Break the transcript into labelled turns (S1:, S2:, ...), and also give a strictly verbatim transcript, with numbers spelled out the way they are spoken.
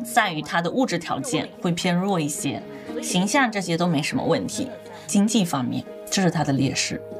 S1: 在于它的物质条件会偏弱一些，形象这些都没什么问题。经济方面，这是它的劣势。